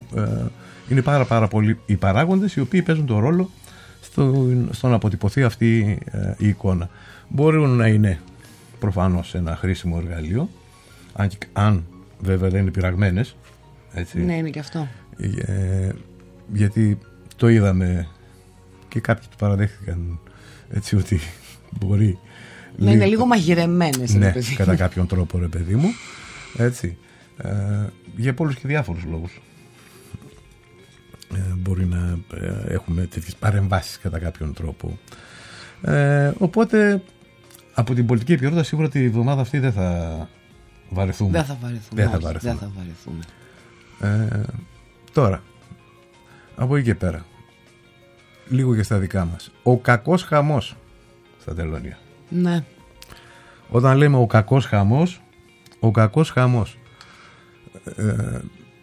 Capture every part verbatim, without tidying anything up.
ε, είναι πάρα, πάρα πολλοί οι παράγοντες οι οποίοι παίζουν τον ρόλο στο, στο να αποτυπωθεί αυτή ε, η εικόνα. Μπορούν να είναι προφανώς ένα χρήσιμο εργαλείο, αν, αν βέβαια δεν είναι πειραγμένες. Έτσι. Ναι, είναι και αυτό. Ε, γιατί το είδαμε και κάποιοι το παραδέχτηκαν, έτσι, ότι μπορεί να λίγο, είναι λίγο μαγειρεμένες. Ναι, κατά κάποιον τρόπο, ρε παιδί μου, έτσι, ε, για πολλούς και διάφορους λόγους ε, μπορεί να ε, έχουμε τέτοιες παρεμβάσεις κατά κάποιον τρόπο, ε, οπότε από την πολιτική επικαιρότητα σίγουρα τη εβδομάδα αυτή δεν θα βαρεθούμε. Δεν θα βαρεθούμε. Δεν θα βαρεθούμε. Δεν θα βαρεθούμε. Ε, τώρα, από εκεί και πέρα, λίγο και στα δικά μας. Ο κακός χαμός στα τελωνία. Ναι. Όταν λέμε ο κακός χαμός, ο κακός χαμός ε,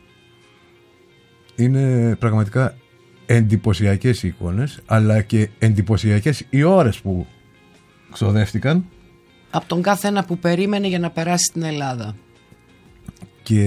είναι πραγματικά εντυπωσιακές οι εικόνες, αλλά και εντυπωσιακές οι ώρες που ξοδεύτηκαν από τον κάθε ένα που περίμενε για να περάσει στην Ελλάδα. Και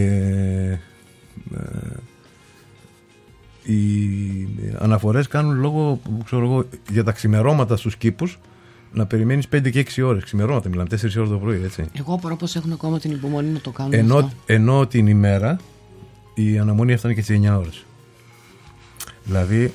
ε, οι αναφορές κάνουν λόγο, ξέρω εγώ, για τα ξημερώματα στους κήπους να περιμένεις πέντε και έξι ώρες. Ξημερώματα μιλάμε, τέσσερις ώρες το πρωί, έτσι. Εγώ απορώ πως έχουν ακόμα την υπομονή να το κάνουν ενώ, αυτό. Ενώ την ημέρα η αναμονή έφτανε και στις εννιά ώρες. Δηλαδή,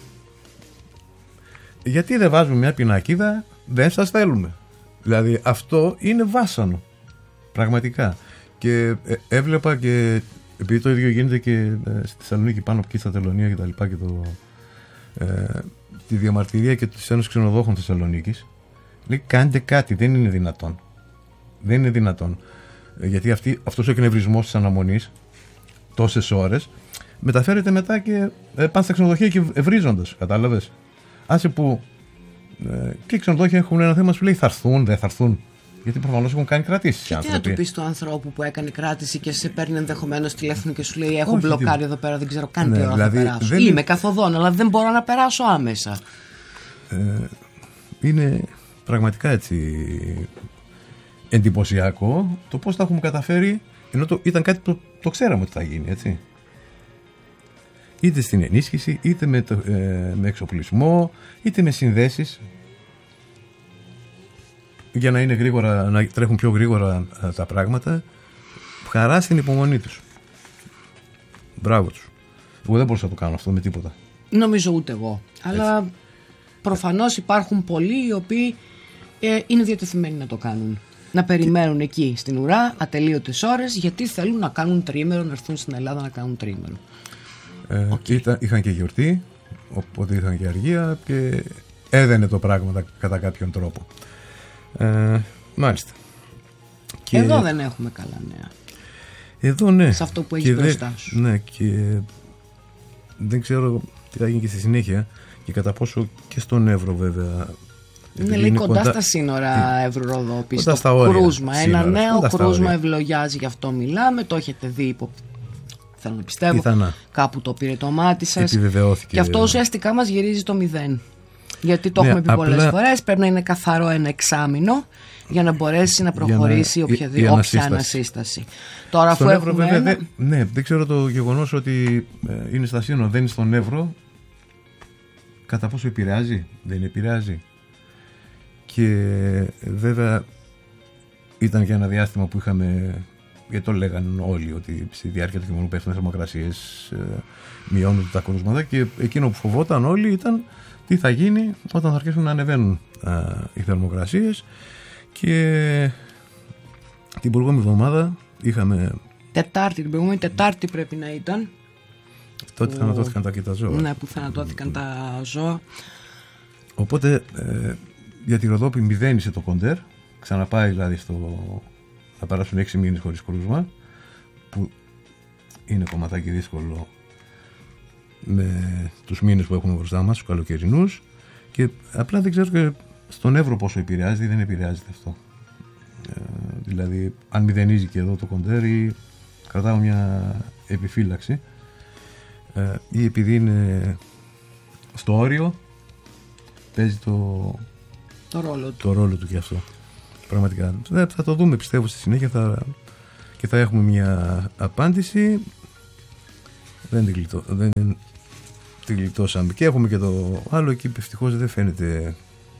γιατί δεν βάζουμε μια πινακίδα, δεν σας θέλουμε. Δηλαδή αυτό είναι βάσανο, πραγματικά. Και ε, έβλεπα και, επειδή το ίδιο γίνεται και ε, στη Θεσσαλονίκη, πάνω από εκεί στα τελωνία και τα λοιπά, και το, ε, τη διαμαρτυρία και της Ένωσης Ξενοδόχων Θεσσαλονίκης, λέει κάντε κάτι, δεν είναι δυνατόν. Δεν είναι δυνατόν. Ε, γιατί αυτή, αυτός ο εκνευρισμός της αναμονής, τόσες ώρες, μεταφέρεται μετά και ε, πάνε στα ξενοδοχεία και ευρίζοντας, κατάλαβες. Άσε που ε, και οι ξενοδόχοι έχουν ένα θέμα, σου λέει θα έρθουν, δεν θα έρθουν. Γιατί προφανώς έχουν κάνει κρατήσεις. Και τι να του πεις του ανθρώπου που έκανε κράτηση και σε παίρνει ενδεχομένως τηλέφωνο και σου λέει: έχω όχι, μπλοκάρει τι... εδώ πέρα, δεν ξέρω καν τι ώρα δηλαδή, θα περάσω. Δεν... Είμαι καθοδόν, αλλά δεν μπορώ να περάσω άμεσα. Ε, είναι πραγματικά έτσι εντυπωσιακό το πώς τα έχουμε καταφέρει, ενώ το, ήταν κάτι που το, το ξέραμε ότι θα γίνει, έτσι. Είτε στην ενίσχυση, είτε με, το, ε, με εξοπλισμό, είτε με συνδέσεις, για να είναι γρήγορα, να τρέχουν πιο γρήγορα τα πράγματα. Χαρά στην υπομονή τους. Μπράβο τους. Εγώ δεν μπορούσα να το κάνω αυτό με τίποτα. Νομίζω ούτε εγώ. Αλλά έτσι. Προφανώς υπάρχουν πολλοί οι οποίοι ε, είναι διατεθειμένοι να το κάνουν. Να περιμένουν εκεί στην ουρά ατελείωτες ώρες, γιατί θέλουν να κάνουν τριήμερο, να έρθουν στην Ελλάδα να κάνουν τριήμερο. Ε, okay. ήταν, είχαν και γιορτή, οπότε είχαν και αργία και έδαινε το πράγμα κατά κάποιον τρόπο. Ε, μάλιστα. Και εδώ δεν έχουμε καλά νέα. Εδώ ναι. Σε αυτό που έχεις μπροστά σου. Ναι, και δεν ξέρω τι θα γίνει και στη συνέχεια και κατά πόσο και στον Εύρο βέβαια. Είναι λέει κοντά, κοντά στα σύνορα Εύρου-Ροδόπης. Κοντά στα όρια. Κρούσμα. Σύνορα. Ένα νέο κοντά κρούσμα ευλογιάζει, γι' αυτό μιλάμε. Το έχετε δει υπό. Θέλω να πιστεύω. Πιθανά. Κάπου το πήρε το μάτι σας. Επιβεβαιώθηκε. Και αυτό ουσιαστικά μας γυρίζει το μηδέν. Γιατί το ναι, έχουμε πει απλά... πολλές φορές. Πρέπει να είναι καθαρό ένα εξάμηνο για να μπορέσει να προχωρήσει να... οποιαδη... η, η όποια ανασύσταση. Τώρα, αφού Εύρο, έχουμε. Βέβαια, δε... Ναι, δεν ξέρω το γεγονός ότι ε, είναι στα σύνορα, δεν είναι στον Εύρο. Κατά πόσο επηρεάζει, δεν επηρεάζει. Και βέβαια ήταν και ένα διάστημα που είχαμε, γιατί το λέγανε όλοι, ότι στη διάρκεια του χειμώνα πέφτουν θερμοκρασίες, ε, μειώνονται τα κρούσματα, και εκείνο που φοβόταν όλοι ήταν τι θα γίνει όταν θα αρχίσουν να ανεβαίνουν α, οι θερμοκρασίες. Και την προηγούμενη εβδομάδα είχαμε. Τετάρτη, την προηγούμενη Τετάρτη πρέπει να ήταν. Τότε που... θανατώθηκαν τα και τα ζώα. Ναι, που θανατώθηκαν τα ζώα. Οπότε ε, για τη Ροδόπη μηδένισε το κοντέρ. Ξαναπάει δηλαδή στο. Θα περάσουν έξι μήνες χωρίς κρούσμα. Που είναι κομματάκι δύσκολο με τους μήνες που έχουμε μπροστά μας, τους καλοκαιρινούς. Και απλά δεν ξέρω και στον Εύρο πόσο επηρεάζει, δεν επηρεάζεται αυτό. Ε, δηλαδή, αν μηδενίζει και εδώ το κοντέρ, ή κρατάω μια επιφύλαξη, ε, ή επειδή είναι στο όριο, παίζει το, το, ρόλο, του. το ρόλο του και αυτό. Πραγματικά. Θα το δούμε, πιστεύω, στη συνέχεια θα, και θα έχουμε μια απάντηση. δεν την, γλιτώ, δεν την γλιτώσαμε. Και έχουμε και το άλλο εκεί που ευτυχώς δεν φαίνεται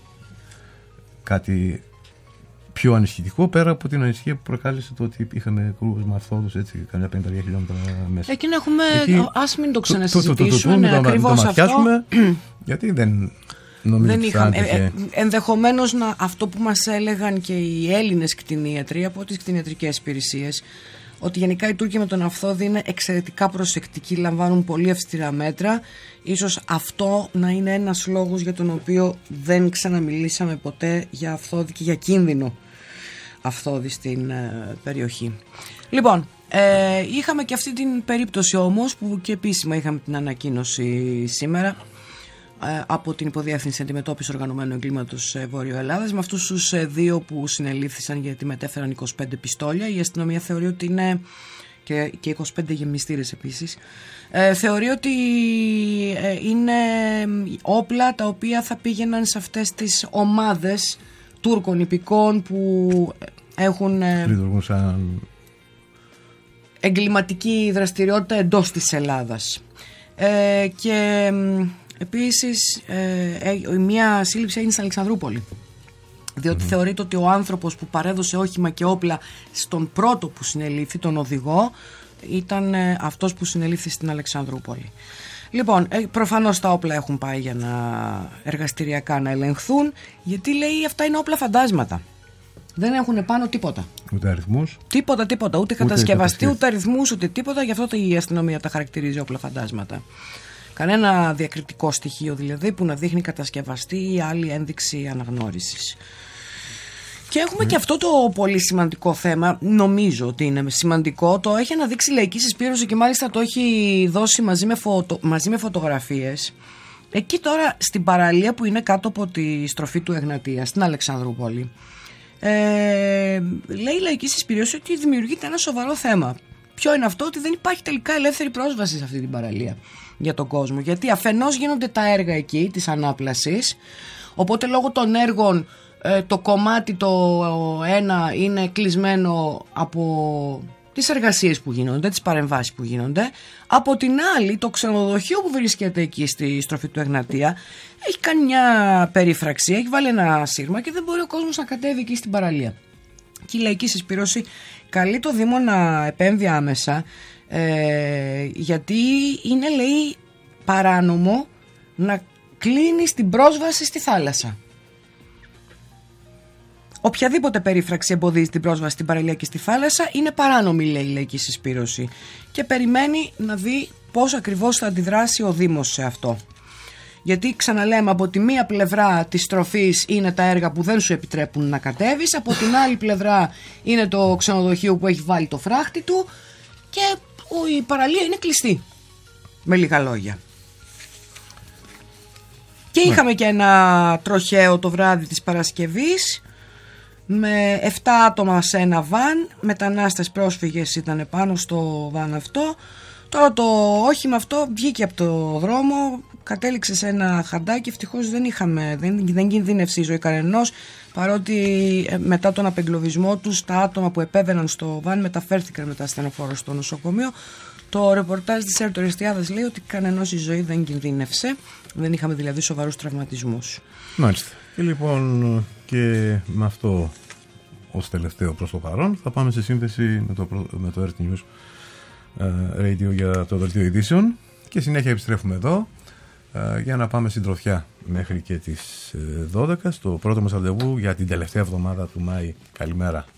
κάτι πιο ανησυχητικό, πέρα από την ανησυχία που προκάλεσε το ότι είχαμε κρούσμα αυθόδους, έτσι, καμιά πενήντα χιλιόμετρα μέσα. Εκεί έχουμε, Εκεί, ας μην το το, ξανασυζητήσουμε, το, το, το, το, ακριβώς το, το, το αυτό. γιατί δεν νομίζω δεν ότι είχαμε, θα ε, ενδεχομένως να, αυτό που μας έλεγαν και οι Έλληνες κτηνίατροι από τις κτηνιατρικές υπηρεσίες, ότι γενικά οι Τούρκοι με τον αυθόδη είναι εξαιρετικά προσεκτικοί, λαμβάνουν πολύ αυστηρά μέτρα. Ίσως αυτό να είναι ένας λόγος για τον οποίο δεν ξαναμιλήσαμε ποτέ για αυθόδη και για κίνδυνο αυθόδη στην ε, περιοχή. Λοιπόν, ε, είχαμε και αυτή την περίπτωση όμως που και επίσημα είχαμε την ανακοίνωση σήμερα ε, από την Υποδιεύθυνση Αντιμετώπισης Οργανωμένου Εγκλήματος ε, Βόρειο Ελλάδας, με αυτούς τους ε, δύο που συνελήφθησαν γιατί μετέφεραν είκοσι πέντε πιστόλια. Η αστυνομία θεωρεί ότι είναι και, και είκοσι πέντε γεμιστήρες επίσης. Ε, θεωρεί ότι ε, είναι όπλα τα οποία θα πήγαιναν σε αυτές τις ομάδες Τούρκων υπηκών που έχουν ε, λειτουργούν σαν εγκληματική δραστηριότητα εντός της Ελλάδας. Ε, και ε, επίσης ε, ε, μια σύλληψη έγινε στην Αλεξανδρούπολη, διότι mm-hmm. θεωρείται ότι ο άνθρωπος που παρέδωσε όχημα και όπλα στον πρώτο που συνελήφθη, τον οδηγό, ήταν ε, αυτός που συνελήφθη στην Αλεξανδρούπολη. Λοιπόν, ε, προφανώς τα όπλα έχουν πάει για να εργαστηριακά να ελεγχθούν, γιατί λέει αυτά είναι όπλα φαντάσματα. Δεν έχουν πάνω τίποτα. Ούτε αριθμούς. Τίποτα, τίποτα. Ούτε, ούτε κατασκευαστή, ούτε αριθμούς, ούτε τίποτα. Γι' αυτό η αστυνομία τα χαρακτηρίζει όπλα φαντάσματα. Κανένα διακριτικό στοιχείο δηλαδή που να δείχνει κατασκευαστή ή άλλη ένδειξη αναγνώρισης. Και έχουμε mm. και αυτό το πολύ σημαντικό θέμα, νομίζω ότι είναι σημαντικό, το έχει αναδείξει η Λαϊκή Συσπήρωση και μάλιστα το έχει δώσει μαζί με, φωτο, μαζί με φωτογραφίες. Εκεί τώρα στην παραλία που είναι κάτω από τη στροφή του Εγνατία, στην Αλεξανδρούπολη, ε, λέει η Λαϊκή Συσπήρωση ότι δημιουργείται ένα σοβαρό θέμα. Ποιο είναι αυτό? Ότι δεν υπάρχει τελικά ελεύθερη πρόσβαση σε αυτή την παραλία για τον κόσμο. Γιατί αφενός γίνονται τα έργα εκεί της ανάπλασης, οπότε λόγω των έργων το κομμάτι το ένα είναι κλεισμένο από τις εργασίες που γίνονται, τις παρεμβάσεις που γίνονται. Από την άλλη, το ξενοδοχείο που βρίσκεται εκεί στη στροφή του Εγνατία έχει κάνει μια περίφραξη, έχει βάλει ένα σύρμα και δεν μπορεί ο κόσμος να κατέβει εκεί στην παραλία. Και η Λαϊκή Συσπήρωση καλεί το Δήμο να επέμβει άμεσα, ε, γιατί είναι, λέει, παράνομο να κλείνει την πρόσβαση στη θάλασσα. Οποιαδήποτε περίφραξη εμποδίζει την πρόσβαση στην παραλία και στη θάλασσα είναι παράνομη, λέει η Λαϊκή Συσπήρωση. Και περιμένει να δει πώς ακριβώς θα αντιδράσει ο Δήμος σε αυτό. Γιατί ξαναλέμε, από τη μία πλευρά της στροφής είναι τα έργα που δεν σου επιτρέπουν να κατέβεις, από την άλλη πλευρά είναι το ξενοδοχείο που έχει βάλει το φράχτη του και η παραλία είναι κλειστή. Με λίγα λόγια. Και είχαμε και ένα τροχαίο το βράδυ της Παρασκευής, με επτά άτομα σε ένα βαν, μετανάστες πρόσφυγες ήταν πάνω στο βαν αυτό. Τώρα το όχημα αυτό βγήκε από το δρόμο, κατέληξε σε ένα χαντάκι, ευτυχώς δεν είχαμε, δεν, δεν κινδύνευσε η ζωή κανενός, παρότι μετά τον απεγκλωβισμό τους τα άτομα που επέβαιναν στο βαν μεταφέρθηκαν μετά ασθενοφόρο στο νοσοκομείο. Το ρεπορτάζ της Ερτοριστιάδας λέει ότι κανενός η ζωή δεν κινδύνευσε, δεν είχαμε δηλαδή σοβαρούς τραυματισμούς. Μάλιστα. Και λοιπόν και με αυτό ως τελευταίο προς το παρόν θα πάμε σε σύνδεση με το, με το Earth News Radio για το δελτίο ειδήσεων και συνέχεια επιστρέφουμε εδώ για να πάμε συντροφιά μέχρι και τις δώδεκα στο πρώτο μας ραντεβού για την τελευταία εβδομάδα του Μάη. Καλημέρα.